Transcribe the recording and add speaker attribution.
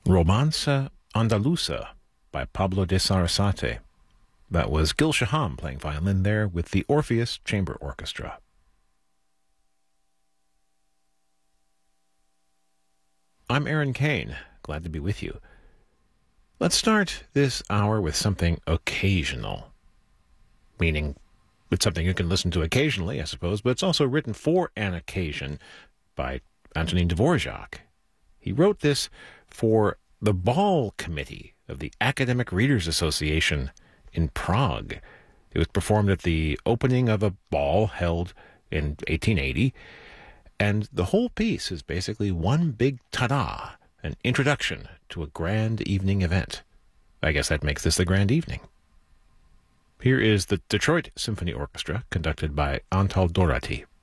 Speaker 1: Romanza Andaluza by Pablo de Sarasate. That was Gil Shaham playing violin there with the Orpheus Chamber Orchestra. I'm Aaron Kane. Glad to be with you. Let's start this hour with something occasional, meaning it's something you can listen to occasionally, I suppose, but it's also written for an occasion by Antonin Dvorak. He wrote this for the Ball Committee of the Academic Readers Association in Prague. It was performed at the opening of a ball held in 1880, and the whole piece is basically one big ta-da, an introduction to a grand evening event. I guess that makes this the grand evening. Here is the Detroit Symphony Orchestra, conducted by Antal Dorati.